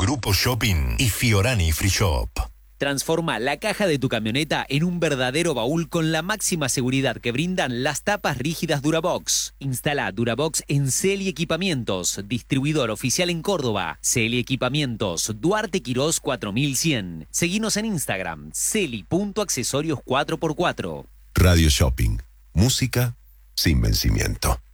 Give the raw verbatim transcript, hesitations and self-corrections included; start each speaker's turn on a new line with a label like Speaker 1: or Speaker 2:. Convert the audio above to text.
Speaker 1: Grupo Shopping y Fiorani Free Shop.
Speaker 2: Transforma la caja de tu camioneta en un verdadero baúl con la máxima seguridad que brindan las tapas rígidas Durabox. Instala Durabox en Celi Equipamientos, distribuidor oficial en Córdoba. Celi Equipamientos, Duarte Quirós cuatro mil cien. Seguinos en Instagram, celi punto accesorios cuatro por cuatro.
Speaker 3: Radio Shopping. Música sin vencimiento.